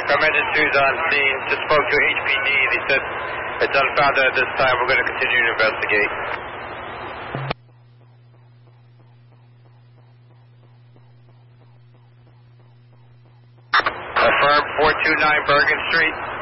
Paramedic 2's on scene. Just spoke to HPD. They said it's unfounded at this time. We're going to continue to investigate. Affirm 429 Bergen Street.